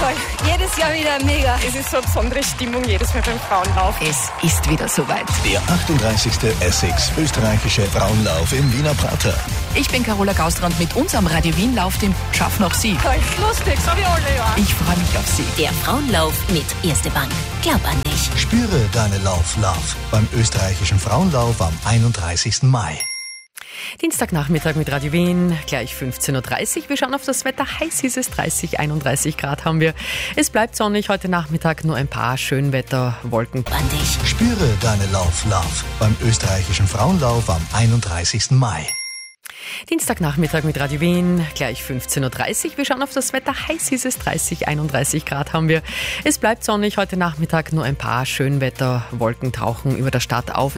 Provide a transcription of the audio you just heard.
Toll. Jedes Jahr wieder mega. Es ist so eine besondere Stimmung jedes Mal beim Frauenlauf. Es ist wieder soweit. Der 38. Essex österreichische Frauenlauf im Wiener Prater. Ich bin Carola Gauster und mit unserem Radio Wien Lauf dem schaffen auch Sie. Toll, lustig, so wie alle, ja. Ich freue mich auf Sie. Der Frauenlauf mit Erste Bank. Glaub an dich. Spüre deine Love beim österreichischen Frauenlauf am 31. Mai. Dienstagnachmittag mit Radio Wien, gleich 15.30 Uhr. Wir schauen auf das Wetter. Heiß ist es, 30, 31 Grad haben wir. Es bleibt sonnig, heute Nachmittag nur ein paar Schönwetterwolken. An dich. Spüre deine Love beim österreichischen Frauenlauf am 31. Mai. Dienstagnachmittag mit Radio Wien, gleich 15.30 Uhr. Wir schauen auf das Wetter. Heiß ist es, 30, 31 Grad haben wir. Es bleibt sonnig, heute Nachmittag nur ein paar Schönwetterwolken tauchen über der Stadt auf.